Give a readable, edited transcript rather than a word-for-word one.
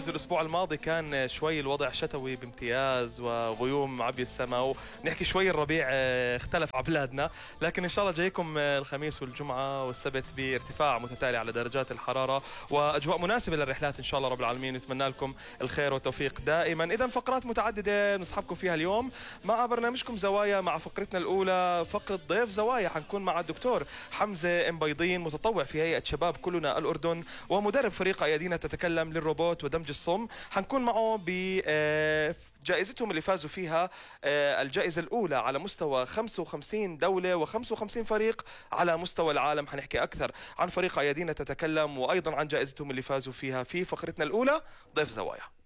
الأسبوع الماضي كان شوي الوضع شتوي بامتياز وغيوم معبي السماء، ونحكي شوي الربيع اختلف على بلادنا. لكن إن شاء الله جايكم الخميس والجمعة والسبت بارتفاع متتالي على درجات الحرارة وأجواء مناسبة للرحلات إن شاء الله رب العالمين. نتمنى لكم الخير والتوفيق دائما. إذا فقرات متعددة نصحبكم فيها اليوم مع برنامجكم زوايا. مع فقرتنا الأولى فقرة ضيف زوايا، حنكون مع الدكتور حمزة إمبيضين، متطوع في هيئة شباب كلنا الأردن ومدرب فريق أيادينا تتكلم للروبوت ودمج الصم. حنكون معه بجائزتهم اللي فازوا فيها الجائزة الأولى على مستوى 55 دولة و55 فريق على مستوى العالم. حنحكي أكثر عن فريق أيادينا تتكلم وأيضا عن جائزتهم اللي فازوا فيها في فقرتنا الأولى ضيف زوايا.